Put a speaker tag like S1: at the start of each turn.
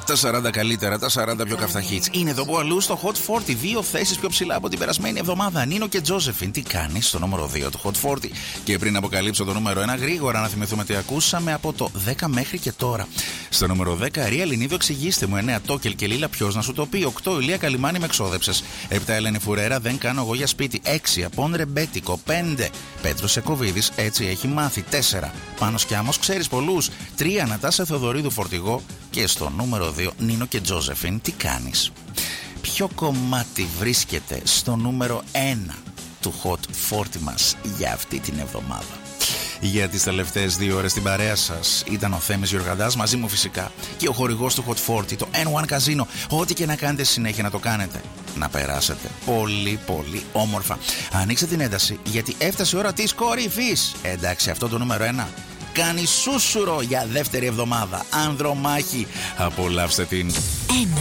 S1: Τα 40 καλύτερα, τα 40 πιο καυτά hits. Είναι εδώ που αλλού στο Hot 40. 2 θέσεις πιο ψηλά από την περασμένη εβδομάδα. Νίνο και Τζόζεφιν, τι κάνει στο νούμερο 2 του Hot 40. Και πριν αποκαλύψω το νούμερο 1, γρήγορα να θυμηθούμε τι ακούσαμε από το 10 μέχρι και τώρα. Στο νούμερο 10, Ρία Λινίδο, εξηγήστε μου. 9, Τόκελ και Λίλα, ποιο να σου το πει. 8, Ηλία Καλιμάνη, με εξόδεψες. 7, Ελένη Φουρέρα, δεν κάνω εγώ για σπίτι. 6, Απόν Ρεμπέτικο. 5, Πέτρος Εκοβίδης, έτσι έχει μάθει. 4, Πάνος Κιάμος, ξέρεις πολλούς. 3, Νατάσα Θεοδωρίδου, Φορτηγό. Και στο νούμερο 2, Νίνο και Τζόζεφιν, τι κάνεις. Ποιο κομμάτι βρίσκεται στο νούμερο 1 του Hot 40 μας για αυτή την εβδομάδα? Για τις τελευταίες 2 ώρες στην παρέα σας ήταν ο Θέμης Γιοργαντάς, μαζί μου φυσικά και ο χορηγός του Hot 40, το N1 Casino. Ό,τι και να κάνετε συνέχεια να το κάνετε. Να περάσετε πολύ πολύ όμορφα. Ανοίξτε την ένταση, γιατί έφτασε η ώρα της κορυφής. Εντάξει, αυτό το νούμερο 1 κάνει σούσουρο για δεύτερη εβδομάδα. Ανδρομάχη, απολαύστε την.